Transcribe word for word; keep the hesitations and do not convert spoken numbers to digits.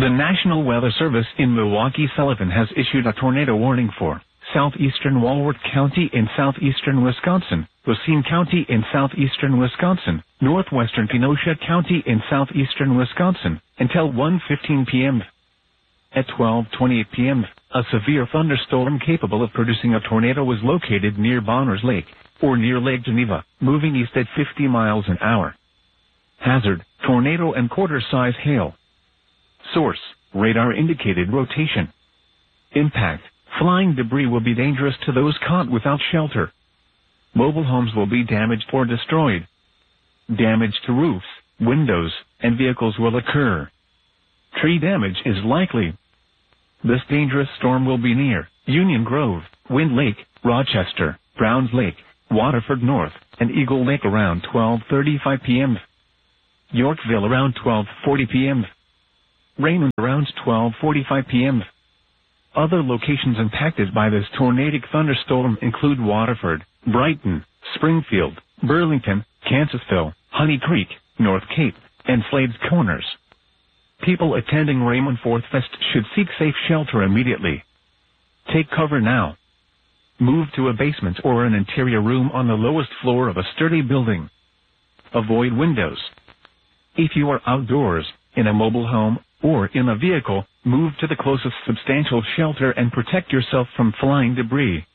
The National Weather Service in Milwaukee-Sullivan has issued a tornado warning for southeastern Walworth County in southeastern Wisconsin, Racine County in southeastern Wisconsin, northwestern Kenosha County in southeastern Wisconsin, until one fifteen p m At twelve twenty-eight p m, a severe thunderstorm capable of producing a tornado was located near Bonners Lake, or near Lake Geneva, moving east at fifty miles an hour. Hazard, tornado and quarter-size hail. Source, radar-indicated rotation. Impact, flying debris will be dangerous to those caught without shelter. Mobile homes will be damaged or destroyed. Damage to roofs, windows, and vehicles will occur. Tree damage is likely. This dangerous storm will be near Union Grove, Wind Lake, Rochester, Browns Lake, Waterford North, and Eagle Lake around twelve thirty-five p m Yorkville around twelve forty p m Raymond around twelve forty-five p m Other locations impacted by this tornadic thunderstorm include Waterford, Brighton, Springfield, Burlington, Kansasville, Honey Creek, North Cape, and Slade's Corners. People attending Raymond Fourth Fest should seek safe shelter immediately. Take cover now. Move to a basement or an interior room on the lowest floor of a sturdy building. Avoid windows. If you are outdoors, in a mobile home, or in a vehicle, move to the closest substantial shelter and protect yourself from flying debris.